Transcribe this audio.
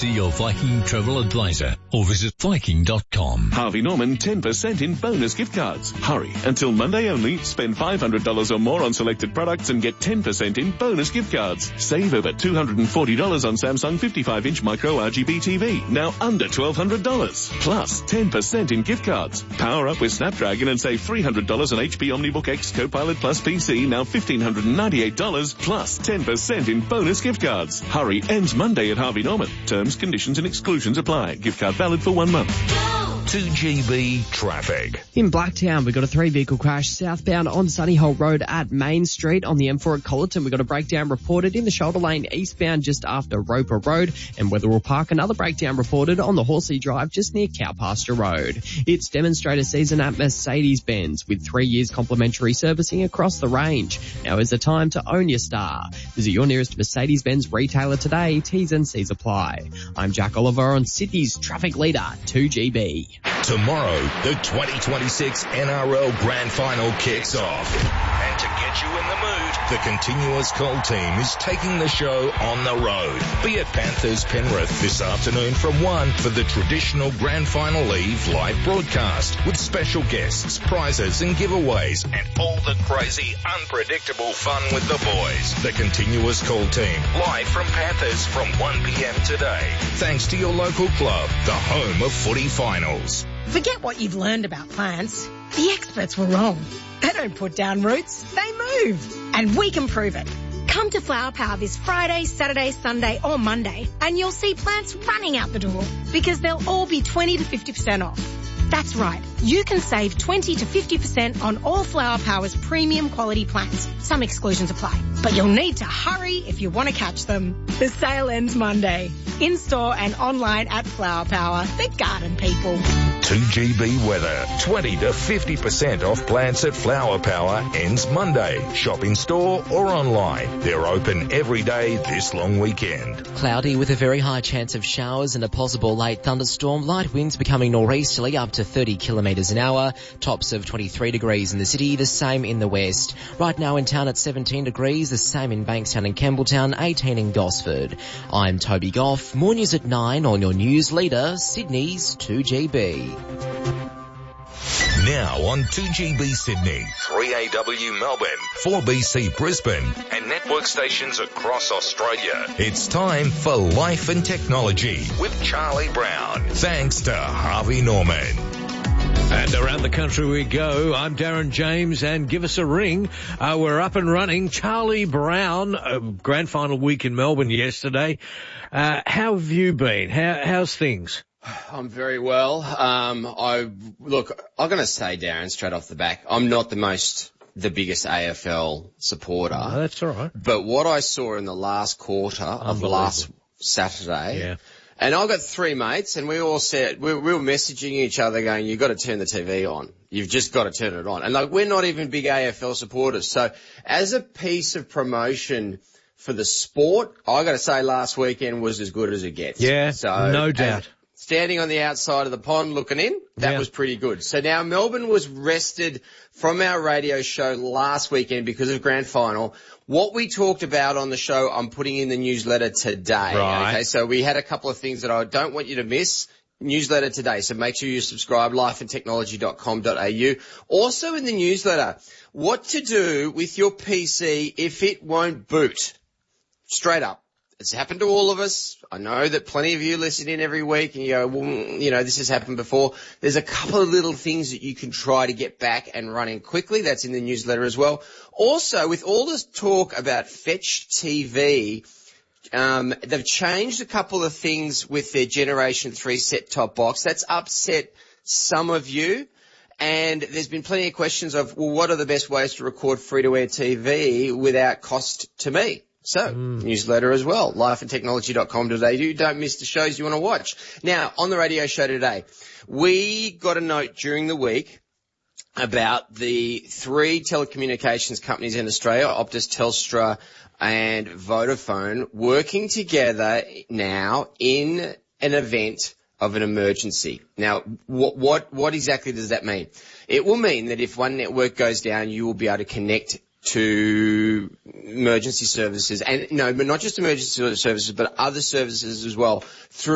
See your Viking travel advisor or visit Viking.com. Harvey Norman 10% in bonus gift cards. Hurry, until Monday only. Spend $500 or more on selected products and get 10% in bonus gift cards. Save over $240 on Samsung 55-inch micro RGB TV, now under $1,200. Plus 10% in gift cards. Power up with Snapdragon and save $300 on HP OmniBook X Copilot Plus PC, now $1,598, plus 10% in bonus gift cards. Hurry, ends Monday at Harvey Norman. Terms, conditions and exclusions apply. Gift card valid for 1 month. 2GB traffic. In Blacktown, we've got a 3-vehicle crash southbound on Sunnyhole Road at Main Street. On the M4 at Colleton, we've got a breakdown reported in the shoulder lane eastbound just after Roper Road. And Wetherill Park, another breakdown reported on the Horsey Drive just near Cowpasture Road. It's demonstrator season at Mercedes-Benz with 3 years complimentary servicing across the range. Now is the time to own your star. Visit your nearest Mercedes-Benz retailer today. T's and C's apply. I'm Jack Oliver on Sydney's traffic leader, 2GB. Tomorrow, the 2026 NRL Grand Final kicks off. And to get you in the mood, the Continuous Cold team is taking the show on the road. Be at Panthers Penrith this afternoon from 1 for the traditional Grand Final Eve live broadcast with special guests, prizes and giveaways and all the crazy, unpredictable fun with the boys. The Continuous Cold team, live from Panthers from 1 p.m. today. Thanks to your local club, the home of footy finals. Forget what you've learned about plants. The experts were wrong. They don't put down roots, they move. And we can prove it. Come to Flower Power this Friday, Saturday, Sunday or Monday and you'll see plants running out the door because they'll all be 20 to 50% off. That's right. You can save 20 to 50% on all Flower Power's premium quality plants. Some exclusions apply. But you'll need to hurry if you want to catch them. The sale ends Monday. In-store and online at Flower Power. The garden people. 2GB weather. 20 to 50% off plants at Flower Power ends Monday. Shop in store or online. They're open every day this long weekend. Cloudy with a very high chance of showers and a possible late thunderstorm. Light winds becoming nor'easterly up to 30 kilometres an hour. Tops of 23 degrees in the city, the same in the west. Right now in town at 17 degrees, the same in Bankstown and Campbelltown, 18 in Gosford. I'm Toby Goff. More news at 9 on your news leader, Sydney's 2GB. Now on 2GB Sydney, 3AW Melbourne, 4BC Brisbane and network stations across Australia. It's time for Life and Technology with Charlie Brown. Thanks to Harvey Norman. And around the country we go. I'm Darren James, and give us a ring. We're up and running. Charlie Brown, grand final week in Melbourne yesterday. How have you been? How's things? I'm very well. I'm going to say, Darren, straight off the back, I'm not the biggest AFL supporter. Oh, that's all right. But what I saw in the last quarter of last Saturday, yeah. And I got 3 mates, and we all said, we were messaging each other going, you've got to turn the TV on. You've just got to turn it on. And we're not even big AFL supporters. So as a piece of promotion for the sport, I got to say last weekend was as good as it gets. Yeah, so, no doubt. Standing on the outside of the pond looking in, that was pretty good. So now Melbourne was rested from our radio show last weekend because of grand final. What we talked about on the show, I'm putting in the newsletter today. Right. Okay, so we had a couple of things that I don't want you to miss. Newsletter today, so make sure you subscribe, lifeandtechnology.com.au. Also in the newsletter, what to do with your PC if it won't boot. Straight up. It's happened to all of us. I know that plenty of you listen in every week and you go, well, this has happened before. There's a couple of little things that you can try to get back and running quickly. That's in the newsletter as well. Also, with all this talk about Fetch TV, they've changed a couple of things with their Generation 3 set-top box. That's upset some of you. And there's been plenty of questions of, well, what are the best ways to record free-to-air TV without cost to me? So, newsletter as well, lifeandtechnology.com.au. Don't miss the shows you want to watch. Now, on the radio show today, we got a note during the week about the 3 telecommunications companies in Australia, Optus, Telstra and Vodafone, working together now in an event of an emergency. Now, what exactly does that mean? It will mean that if one network goes down, you will be able to connect to emergency services, and no, but not just emergency services, but other services as well through